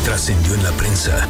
trascendió en la prensa.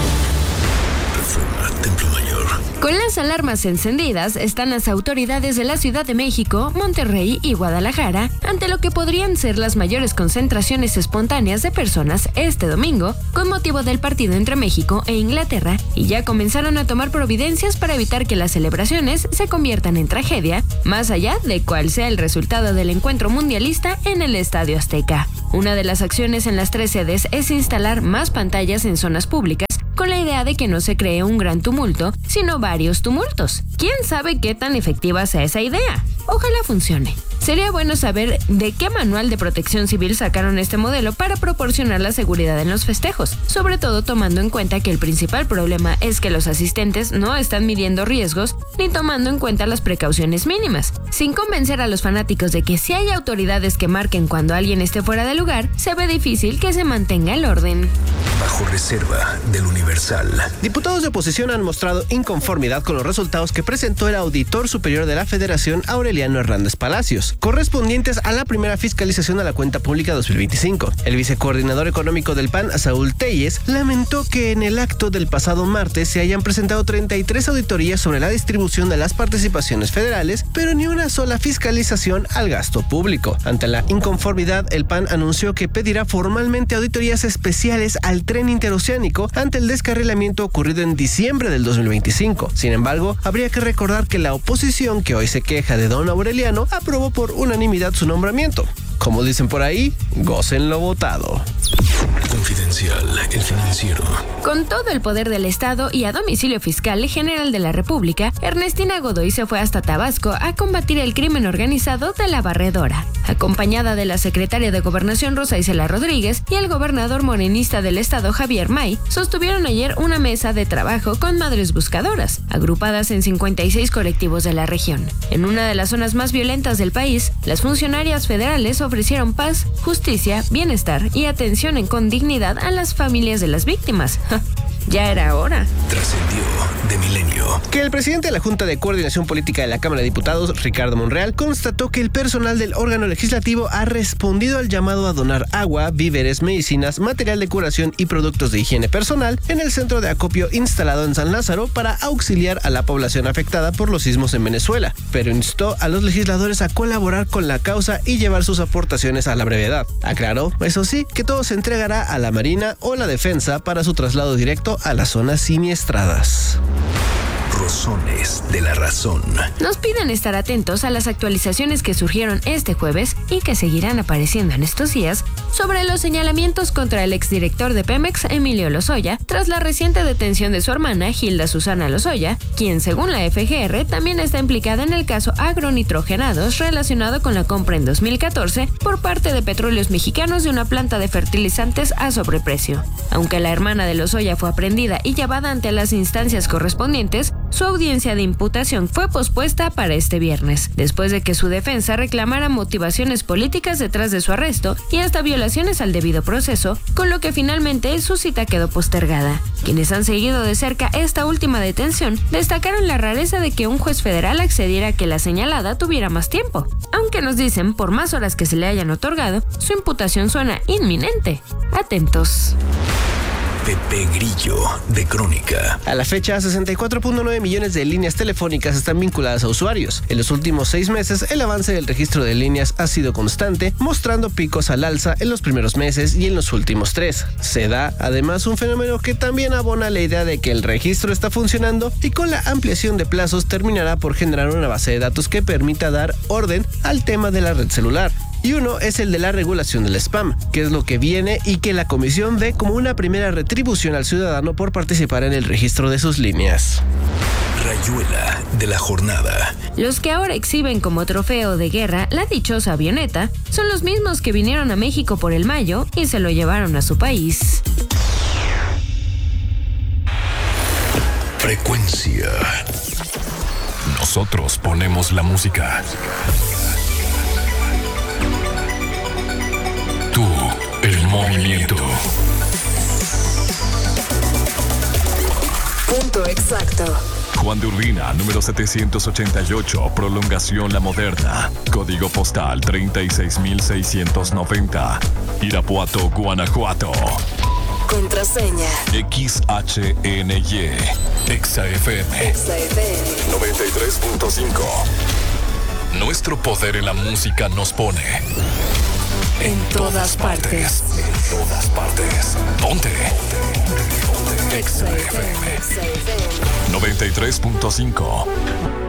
Reforma, Templo Mayor. Con las alarmas encendidas están las autoridades de la Ciudad de México, Monterrey y Guadalajara ante lo que podrían ser las mayores concentraciones espontáneas de personas este domingo con motivo del partido entre México e Inglaterra, y ya comenzaron a tomar providencias para evitar que las celebraciones se conviertan en tragedia, más allá de cuál sea el resultado del encuentro mundialista en el Estadio Azteca. Una de las acciones en las 3 sedes es instalar más pantallas en zonas públicas, con la idea de que no se cree un gran tumulto, sino varios tumultos. ¿Quién sabe qué tan efectiva sea esa idea? Ojalá funcione. Sería bueno saber de qué manual de protección civil sacaron este modelo para proporcionar la seguridad en los festejos, sobre todo tomando en cuenta que el principal problema es que los asistentes no están midiendo riesgos ni tomando en cuenta las precauciones mínimas. Sin convencer a los fanáticos de que si hay autoridades que marquen cuando alguien esté fuera de lugar, se ve difícil que se mantenga el orden. Bajo reserva del Universal. Diputados de oposición han mostrado inconformidad con los resultados que presentó el auditor superior de la Federación, Aureliano Hernández Palacios, correspondientes a la primera fiscalización a la cuenta pública 2025. El vicecoordinador económico del PAN, Saúl Telles, lamentó que en el acto del pasado martes se hayan presentado 33 auditorías sobre la distribución de las participaciones federales, pero ni una sola fiscalización al gasto público. Ante la inconformidad, el PAN anunció que pedirá formalmente auditorías especiales al tren interoceánico ante el descarrilamiento ocurrido en diciembre del 2025. Sin embargo, habría que recordar que la oposición, que hoy se queja de don Aureliano, aprobó por unanimidad su nombramiento. Como dicen por ahí, gocen lo votado. Confidencial, El Financiero. Con todo el poder del Estado y a domicilio fiscal general de la República, Ernestina Godoy se fue hasta Tabasco a combatir el crimen organizado de la Barredora. Acompañada de la secretaria de Gobernación Rosa Isela Rodríguez y el gobernador morenista del estado Javier May, sostuvieron ayer una mesa de trabajo con madres buscadoras, agrupadas en 56 colectivos de la región. En una de las zonas más violentas del país, las funcionarias federales ofrecieron paz, justicia, bienestar y atención con dignidad a las familias de las víctimas. Ya era hora. Trascendió de Milenio. Que el presidente de la Junta de Coordinación Política de la Cámara de Diputados, Ricardo Monreal, constató que el personal del órgano legislativo ha respondido al llamado a donar agua, víveres, medicinas, material de curación y productos de higiene personal en el centro de acopio instalado en San Lázaro para auxiliar a la población afectada por los sismos en Venezuela, pero instó a los legisladores a colaborar con la causa y llevar sus aportaciones a la brevedad. Aclaró, eso sí, que todo se entregará a la Marina o la Defensa para su traslado directo a las zonas siniestradas. Rosones de la razón. Nos piden estar atentos a las actualizaciones que surgieron este jueves y que seguirán apareciendo en estos días sobre los señalamientos contra el exdirector de Pemex, Emilio Lozoya, tras la reciente detención de su hermana, Hilda Susana Lozoya, quien según la FGR también está implicada en el caso agronitrogenados relacionado con la compra en 2014 por parte de Petróleos Mexicanos de una planta de fertilizantes a sobreprecio. Aunque la hermana de Lozoya fue aprendida y llevada ante las instancias correspondientes, su audiencia de imputación fue pospuesta para este viernes, después de que su defensa reclamara motivaciones políticas detrás de su arresto y hasta violaciones al debido proceso, con lo que finalmente su cita quedó postergada. Quienes han seguido de cerca esta última detención destacaron la rareza de que un juez federal accediera a que la señalada tuviera más tiempo, aunque nos dicen, por más horas que se le hayan otorgado, su imputación suena inminente. Atentos. Pepe Grillo, de Crónica. A la fecha, 64.9 millones de líneas telefónicas están vinculadas a usuarios. En los últimos 6 meses, el avance del registro de líneas ha sido constante, mostrando picos al alza en los primeros meses y en los últimos 3. Se da, además, un fenómeno que también abona la idea de que el registro está funcionando y con la ampliación de plazos terminará por generar una base de datos que permita dar orden al tema de la red celular. Y uno es el de la regulación del spam, que es lo que viene y que la comisión ve como una primera retribución al ciudadano por participar en el registro de sus líneas. Rayuela de la jornada. Los que ahora exhiben como trofeo de guerra la dichosa avioneta son los mismos que vinieron a México por el Mayo y se lo llevaron a su país. Frecuencia. Nosotros ponemos la música. Tú, el movimiento. Punto exacto. Juan de Urbina, número 788, prolongación La Moderna. Código postal 36690. Irapuato, Guanajuato. Contraseña. XHNY. Exa FM. Exa FM. 93.5. Nuestro poder en la música nos pone En todas partes. En todas partes. Ponte. Exa FM. Exa FM. 93.5.